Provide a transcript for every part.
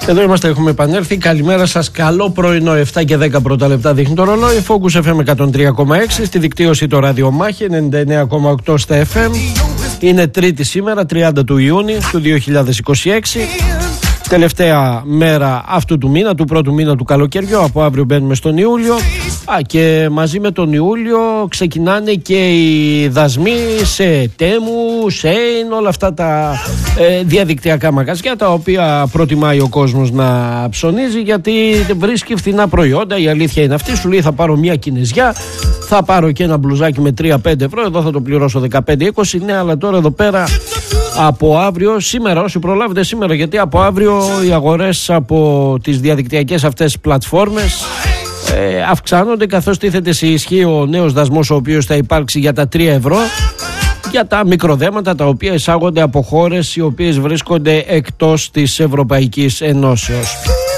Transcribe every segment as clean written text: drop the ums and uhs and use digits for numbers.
Εδώ είμαστε, έχουμε επανέλθει. Καλημέρα σας, καλό πρωινό. 7 και 10 πρώτα λεπτά δείχνει το ρολόι. Focus FM 103,6. Στη δικτύωση το ραδιομάχη 99,8 στα FM. Είναι Τρίτη σήμερα, 30 του Ιούνιου του 2026. Τελευταία μέρα αυτού του μήνα, του πρώτου μήνα του καλοκαιριού. Από αύριο μπαίνουμε στον Ιούλιο. Και μαζί με τον Ιούλιο ξεκινάνε και οι δασμοί σε Τέμου, Σέιν, όλα αυτά τα διαδικτυακά μαγαζιά, τα οποία προτιμάει ο κόσμος να ψωνίζει, γιατί βρίσκει φθηνά προϊόντα. Η αλήθεια είναι αυτή. Σου λέει θα πάρω μια κινεζιά, θα πάρω και ένα μπλουζάκι με 3-5 ευρώ, εδώ θα το πληρώσω 15-20. Ναι, αλλά τώρα εδώ πέρα από αύριο, σήμερα, όσοι προλάβετε σήμερα, γιατί από αύριο οι αγορές από τις διαδικτυακές αυτές πλατφόρμες αυξάνονται, καθώς τίθεται σε ισχύ ο νέος δασμός, ο οποίος θα υπάρξει για τα 3 ευρώ για τα μικροδέματα τα οποία εισάγονται από χώρες οι οποίες βρίσκονται εκτός της Ευρωπαϊκής Ενώσεως.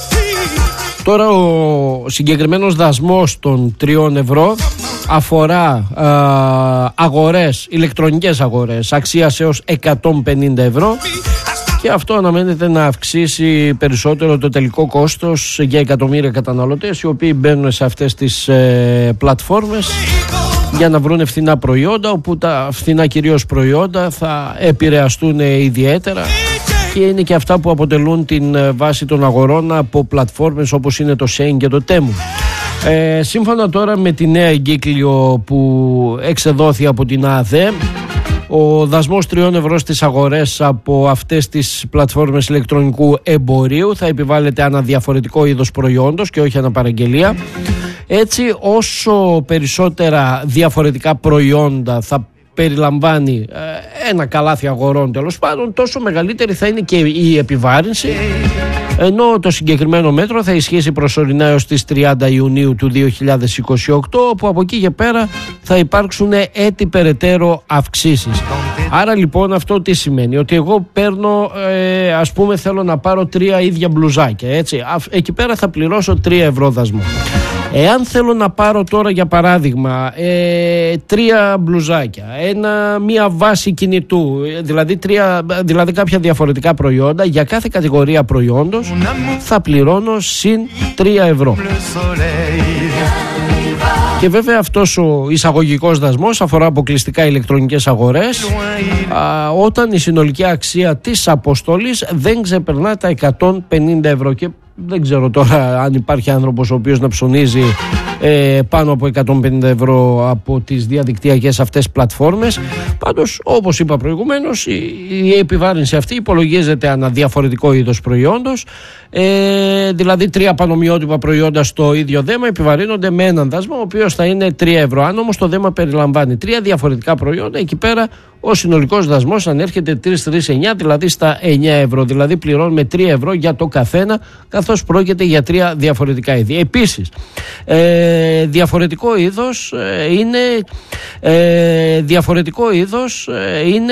Τώρα ο συγκεκριμένος δασμός των 3 ευρώ αφορά αγορές, ηλεκτρονικές αγορές αξίας έως 150 ευρώ, και αυτό αναμένεται να αυξήσει περισσότερο το τελικό κόστος για εκατομμύρια καταναλωτές, οι οποίοι μπαίνουν σε αυτές τις πλατφόρμες για να βρουν φθηνά προϊόντα, όπου τα φθηνά κυρίως προϊόντα θα επηρεαστούν ιδιαίτερα, και είναι και αυτά που αποτελούν την βάση των αγορών από πλατφόρμες όπως είναι το Shein και το Temu. Σύμφωνα τώρα με τη νέα εγκύκλιο που εξεδόθη από την ΑΔΕ, ο δασμός 3 ευρώ στις αγορές από αυτές τις πλατφόρμες ηλεκτρονικού εμπορίου θα επιβάλλεται ανά διαφορετικό είδος προϊόντος και όχι ανά παραγγελία. Έτσι, όσο περισσότερα διαφορετικά προϊόντα θα περιλαμβάνει ένα καλάθι αγορών, τέλος πάντων, τόσο μεγαλύτερη θα είναι και η επιβάρυνση, ενώ το συγκεκριμένο μέτρο θα ισχύσει προσωρινά έως τις 30 Ιουνίου του 2028, όπου από εκεί και πέρα θα υπάρξουν έτη περαιτέρω αυξήσεις. Άρα λοιπόν αυτό τι σημαίνει? Ότι εγώ παίρνω, ας πούμε θέλω να πάρω 3 ίδια μπλουζάκια, έτσι, εκεί πέρα θα πληρώσω 3 ευρώ δασμό. Εάν θέλω να πάρω τώρα για παράδειγμα 3 μπλουζάκια, μία βάση κινητού, δηλαδή κάποια διαφορετικά προϊόντα, για κάθε κατηγορία προϊόντος θα πληρώνω συν 3 ευρώ. Και βέβαια αυτός ο εισαγωγικός δασμός αφορά αποκλειστικά ηλεκτρονικές αγορές, όταν η συνολική αξία της αποστολής δεν ξεπερνά τα 150 ευρώ. Και δεν ξέρω τώρα αν υπάρχει άνθρωπος ο οποίος να ψωνίζει πάνω από 150 ευρώ από τις διαδικτυακές αυτές πλατφόρμες. Πάντως, όπως είπα προηγουμένως, η επιβάρυνση αυτή υπολογίζεται ανά διαφορετικό είδος προϊόντος, δηλαδή 3 πανομοιότυπα προϊόντα στο ίδιο δέμα επιβαρύνονται με έναν δασμό, ο οποίος θα είναι 3 ευρώ. Αν όμως το δέμα περιλαμβάνει 3 διαφορετικά προϊόντα, εκεί πέρα ο συνολικός δασμός ανέρχεται 3,9, δηλαδή στα 9 ευρώ. Δηλαδή πληρώνουμε 3 ευρώ για το καθένα, καθώς πρόκειται για 3 διαφορετικά είδη. Επίσης, διαφορετικό είδος είναι